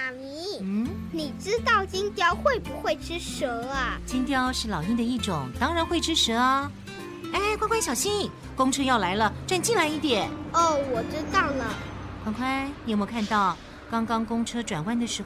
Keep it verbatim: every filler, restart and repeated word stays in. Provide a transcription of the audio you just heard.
妈咪， 嗯， 你知道金雕会不会吃蛇啊？ 金雕是老鹰的一种，当然会吃蛇啊。哎，乖乖小心，公车要来了，站进来一点。 哦，我知道了。 乖乖，你有没有看到刚刚公车转弯的时